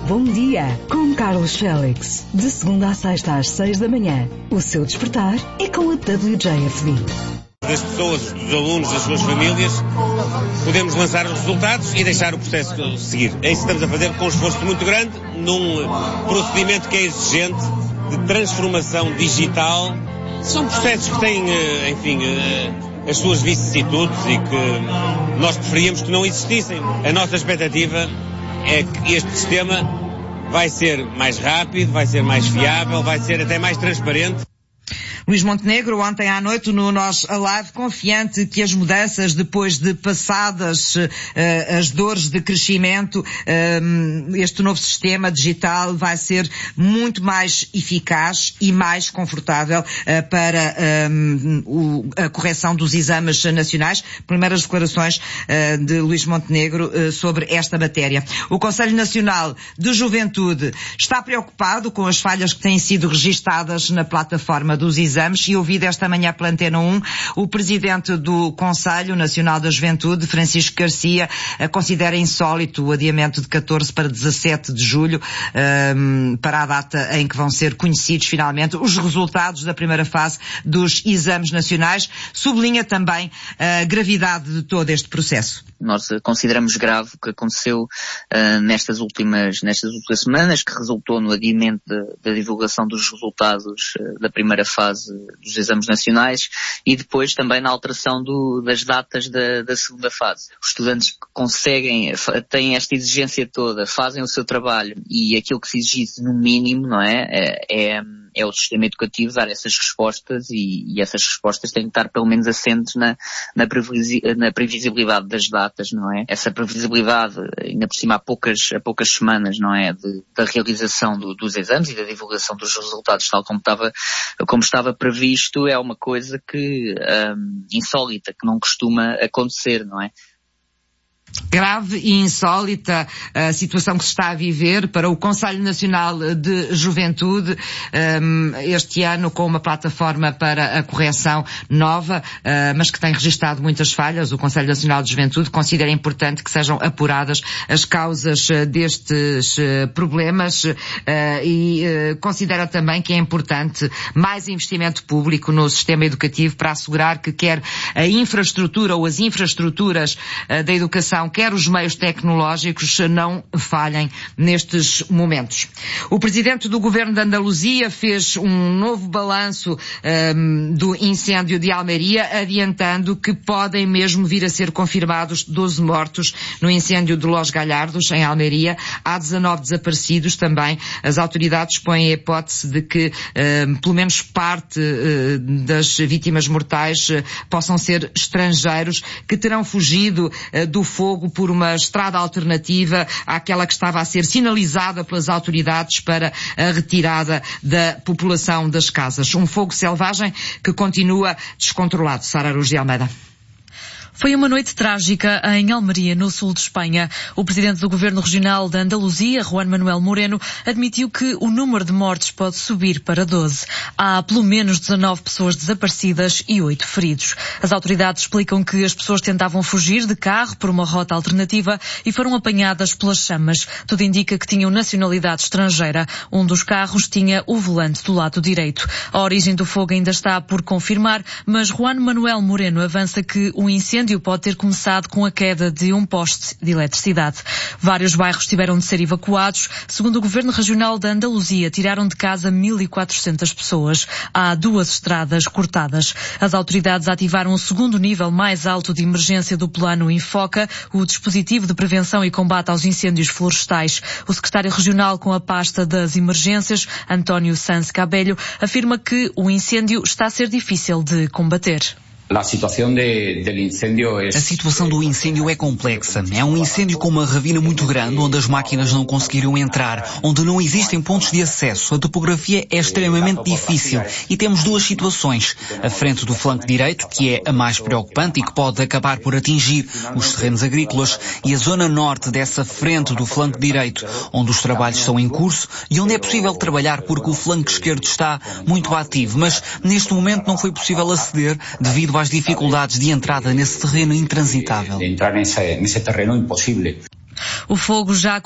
Bom dia, com Carlos Félix. De segunda a sexta às 6 da manhã. O seu despertar é com a WJFD. Das pessoas, dos alunos, das suas famílias, podemos lançar os resultados e deixar o processo seguir. É isso que estamos a fazer com um esforço muito grande, num procedimento que é exigente, de transformação digital. São processos que têm, as suas vicissitudes e que nós preferíamos que não existissem. A nossa expectativa é que este sistema vai ser mais rápido, vai ser mais fiável, vai ser até mais transparente. Luís Montenegro, ontem à noite no Nós Alive, confiante que as mudanças, depois de passadas as dores de crescimento, este novo sistema digital vai ser muito mais eficaz e mais confortável para a correção dos exames nacionais. Primeiras declarações de Luís Montenegro sobre esta matéria. O Conselho Nacional de Juventude está preocupado com as falhas que têm sido registadas na plataforma dos exames e ouvido esta manhã pela Antena 1 o presidente do Conselho Nacional da Juventude, Francisco Garcia, considera insólito o adiamento de 14 para 17 de julho, para a data em que vão ser conhecidos finalmente os resultados da primeira fase dos exames nacionais. Sublinha também a gravidade de todo este processo. Nós consideramos grave o que aconteceu nestas últimas semanas, que resultou no adiamento da divulgação dos resultados da primeira fase dos exames nacionais e depois também na alteração das datas da segunda fase. Os estudantes que conseguem, têm esta exigência toda, fazem o seu trabalho e aquilo que se exige no mínimo, não é? É o sistema educativo dar essas respostas e essas respostas têm que estar pelo menos assentes na previsibilidade das datas, não é? Essa previsibilidade, ainda por cima há poucas semanas, não é? Da realização dos exames e da divulgação dos resultados tal como estava previsto, é uma coisa que insólita, que não costuma acontecer, não é? Grave e insólita a situação que se está a viver para o Conselho Nacional de Juventude, este ano com uma plataforma para a correção nova, mas que tem registado muitas falhas. O Conselho Nacional de Juventude considera importante que sejam apuradas as causas destes problemas e considera também que é importante mais investimento público no sistema educativo para assegurar que quer a infraestrutura ou as infraestruturas da educação, quer os meios tecnológicos, não falhem nestes momentos. O presidente do Governo de Andaluzia fez um novo balanço do incêndio de Almeria, adiantando que podem mesmo vir a ser confirmados 12 mortos no incêndio de Los Gallardos, em Almeria. Há 19 desaparecidos também. As autoridades põem a hipótese de que pelo menos parte das vítimas mortais possam ser estrangeiros que terão fugido do fogo por uma estrada alternativa àquela que estava a ser sinalizada pelas autoridades para a retirada da população das casas. Um fogo selvagem que continua descontrolado. Sara Aruz de Almeida. Foi uma noite trágica em Almeria, no sul de Espanha. O presidente do Governo Regional da Andaluzia, Juan Manuel Moreno, admitiu que o número de mortes pode subir para 12. Há pelo menos 19 pessoas desaparecidas e 8 feridos. As autoridades explicam que as pessoas tentavam fugir de carro por uma rota alternativa e foram apanhadas pelas chamas. Tudo indica que tinham nacionalidade estrangeira. Um dos carros tinha o volante do lado direito. A origem do fogo ainda está por confirmar, mas Juan Manuel Moreno avança que o incêndio pode ter começado com a queda de um poste de eletricidade. Vários bairros tiveram de ser evacuados. Segundo o Governo Regional da Andaluzia, tiraram de casa 1.400 pessoas. Há 2 estradas cortadas. As autoridades ativaram o segundo nível mais alto de emergência do plano Infoca, o dispositivo de prevenção e combate aos incêndios florestais. O secretário regional com a pasta das emergências, António Sanz Cabello, afirma que o incêndio está a ser difícil de combater. A situação do incêndio é complexa. É um incêndio com uma ravina muito grande, onde as máquinas não conseguiram entrar, onde não existem pontos de acesso. A topografia é extremamente difícil e temos 2 situações. A frente do flanco direito, que é a mais preocupante e que pode acabar por atingir os terrenos agrícolas, e a zona norte dessa frente do flanco direito, onde os trabalhos estão em curso e onde é possível trabalhar porque o flanco esquerdo está muito ativo, mas neste momento não foi possível aceder devido às dificuldades de entrada nesse terreno intransitável. O fogo já